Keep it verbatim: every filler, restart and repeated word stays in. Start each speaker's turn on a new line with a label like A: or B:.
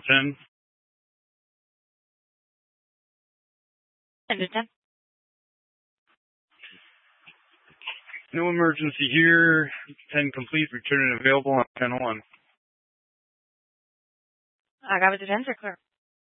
A: ten.
B: ten to ten.
A: No emergency here. ten complete, returning available on ten one.
B: I got it to ten, sir, clear.